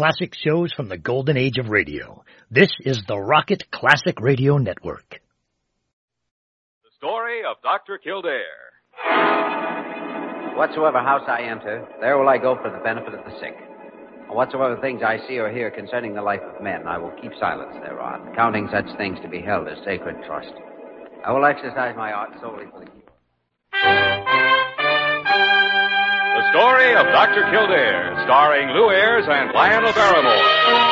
classic shows from the golden age of radio. This is the Rocket Classic Radio Network. The story of Dr. Kildare. Whatsoever house I enter, there will I go for the benefit of the sick. And whatsoever things I see or hear concerning the life of men, I will keep silence thereon, counting such things to be held as sacred trust. I will exercise my art solely for the cure. The story of Dr. Kildare, starring Lou Ayres and Lionel Barrymore.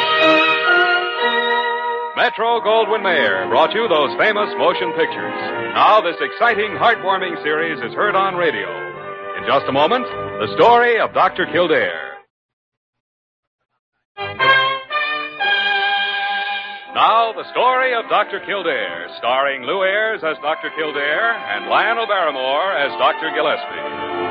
Metro-Goldwyn-Mayer brought you those famous motion pictures. Now this exciting, heartwarming series is heard on radio. In just a moment, the story of Dr. Kildare. Now, the story of Dr. Kildare, starring Lou Ayres as Dr. Kildare and Lionel Barrymore as Dr. Gillespie.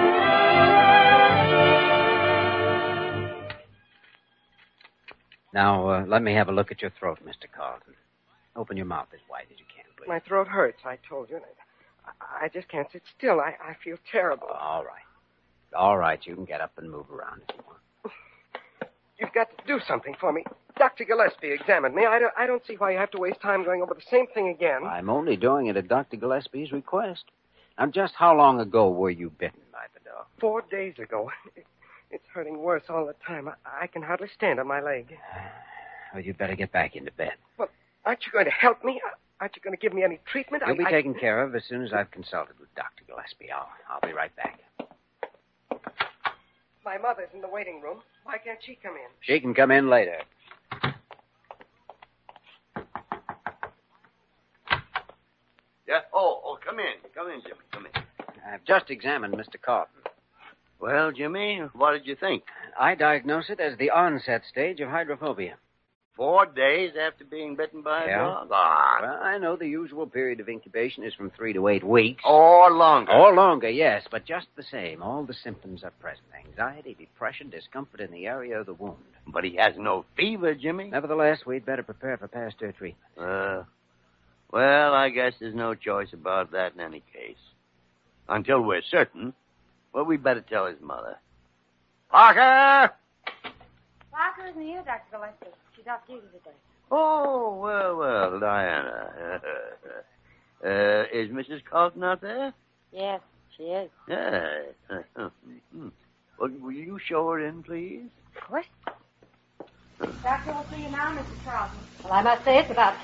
Now, let me have a look at your throat, Mr. Carlton. Open your mouth as wide as you can, please. My throat hurts, I told you. I just can't sit still. I feel terrible. All right. All right, you can get up and move around if you want. You've got to do something for me. Dr. Gillespie examined me. I don't see why you have to waste time going over the same thing again. I'm only doing it at Dr. Gillespie's request. Now, just how long ago were you bitten by the dog? 4 days ago. It's hurting worse all the time. I can hardly stand on my leg. Well, you'd better get back into bed. Well, aren't you going to help me? Aren't you going to give me any treatment? You'll be taken care of as soon as I've consulted with Dr. Gillespie. I'll be right back. My mother's in the waiting room. Why can't she come in? She can come in later. Yeah? Oh, come in. Come in, Jimmy. Come in. I've just examined Mr. Carlton. Well, Jimmy, what did you think? I diagnose it as the onset stage of hydrophobia. 4 days after being bitten by a dog? Ah. Well, I know the usual period of incubation is from 3 to 8 weeks. Or longer. Or longer, yes. But just the same, all the symptoms are present. Anxiety, depression, discomfort in the area of the wound. But he has no fever, Jimmy. Nevertheless, we'd better prepare for Pasteur treatment. Well, I guess there's no choice about that in any case. Until we're certain. Well, we'd better tell his mother. Parker! Parker isn't here, Dr. Gillespie. She's off duty today. Oh, well, Diana. Is Mrs. Carlton out there? Yes, she is. Yeah. Well, will you show her in, please? Of course. Doctor will see you now, Mr. Carlton. Well, I must say it's about